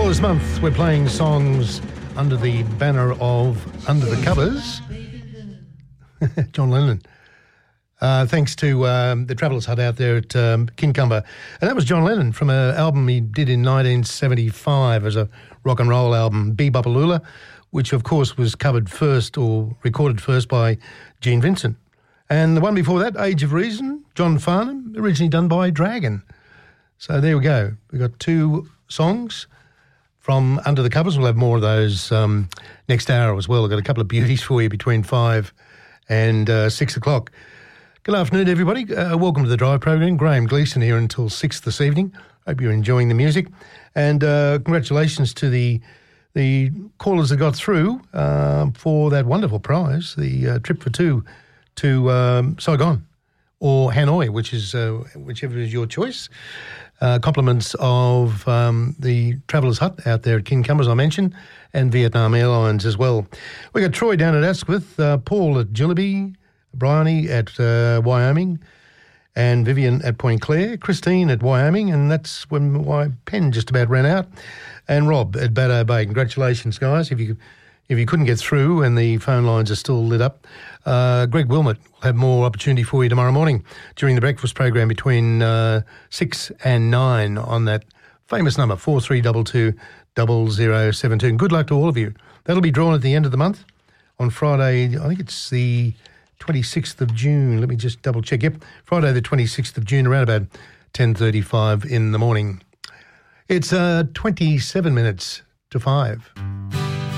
All this month, we're playing songs under the banner of Under the Covers. John Lennon. Thanks to the Travellers Hut out there at Kincumber. And that was John Lennon from an album he did in 1975 as a rock and roll album, Be-Bop-A-Lula, which of course was covered first or recorded first by Gene Vincent. And the one before that, Age of Reason, John Farnham, originally done by Dragon. So there we go. We've got two songs from Under the Covers. We'll have more of those next hour as well. I've got a couple of beauties for you between 5 and 6 o'clock. Good afternoon, everybody. Welcome to the Drive program. Graham Gleeson here until 6 this evening. Hope you're enjoying the music. And congratulations to the callers that got through for that wonderful prize, the trip for two to Saigon or Hanoi, whichever is your choice. Compliments of the Travellers Hut out there at Kincumber, as I mentioned, and Vietnam Airlines as well. We got Troy down at Asquith, Paul at Jillaby, Bryony at Wyoming, and Vivian at Point Clare, Christine at Wyoming, and that's when my pen just about ran out, and Rob at Baddo Bay. Congratulations, guys. If you couldn't get through and the phone lines are still lit up, Greg Wilmot will have more opportunity for you tomorrow morning during the breakfast program between 6 and 9 on that famous number, 4322 0072. And good luck to all of you. That'll be drawn at the end of the month on Friday. I think it's the 26th of June. Let me just double check. Yep, Friday the 26th of June, around about 10:35 in the morning. It's 27 minutes to 5.